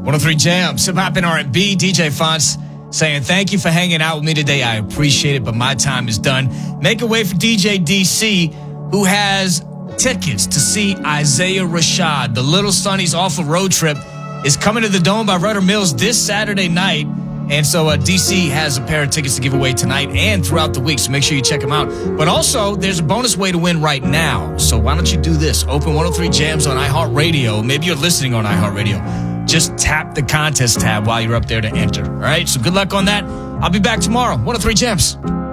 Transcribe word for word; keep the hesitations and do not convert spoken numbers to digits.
one oh three Jams, hip hop and R and B. D J Fonts saying thank you for hanging out with me today. I appreciate it, but my time is done. Make a way for D J D C, who has tickets to see Isaiah Rashad. The Little Sonny's Awful Road Trip is coming to the Dome by Rudder Mills this Saturday night. And so uh, D C has a pair of tickets to give away tonight and throughout the week, so make sure you check them out. But also, there's a bonus way to win right now. So why don't you do this? Open one oh three Jams on iHeartRadio. Maybe you're listening on iHeartRadio. Just tap the contest tab while you're up there to enter. All right? So good luck on that. I'll be back tomorrow. one oh three Jams.